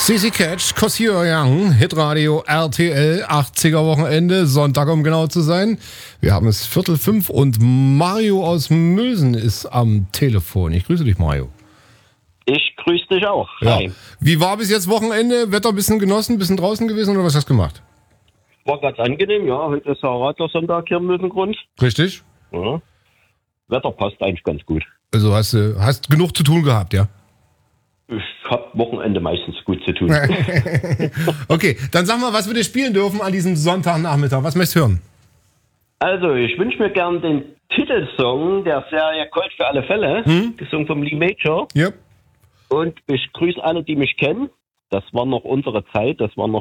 CC Catch, 'Cause You're Young, Hitradio RTL, 80er Wochenende, Sonntag um genau zu sein. Wir haben es 4:45 und Mario aus Mösen ist am Telefon. Ich grüße dich, Mario. Ich grüße dich auch. Ja. Hi. Wie war bis jetzt Wochenende? Wetter ein bisschen genossen, ein bisschen draußen gewesen oder was hast du gemacht? War ganz angenehm, ja. Heute ist ja Radlersonntag hier im Mösengrund. Richtig? Ja. Wetter passt eigentlich ganz gut. Also hast genug zu tun gehabt, ja? Ich habe Wochenende meistens gut zu tun. Okay, dann sag mal, was wir dir spielen dürfen an diesem Sonntagnachmittag. Was möchtest du hören? Also, ich wünsche mir gern den Titelsong der Serie Colt für alle Fälle, gesungen vom Lee Major. Ja. Und ich grüße alle, die mich kennen. Das war noch unsere Zeit, das war noch